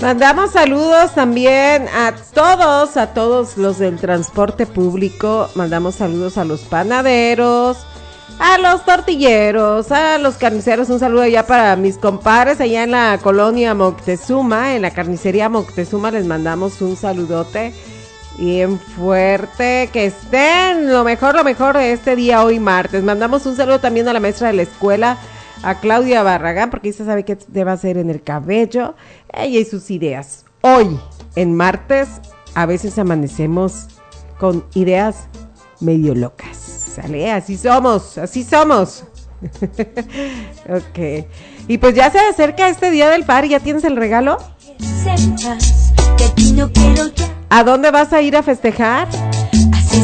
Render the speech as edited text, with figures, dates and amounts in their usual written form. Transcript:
Mandamos saludos también a todos los del transporte público. Mandamos saludos a los panaderos, a los tortilleros, a los carniceros. Un saludo allá para mis compadres allá en la colonia Moctezuma, en la carnicería Moctezuma. Les mandamos un saludote bien fuerte, que estén lo mejor este día, hoy martes. Mandamos un saludo también a la maestra de la escuela, a Claudia Barragán, porque ella sabe qué debe hacer en el cabello, ella y sus ideas. Hoy, en martes, a veces amanecemos con ideas medio locas, ¿sale? Así somos. Ok, y pues ya se acerca este día del par, ¿ya tienes el regalo? ¿A dónde vas a ir a festejar?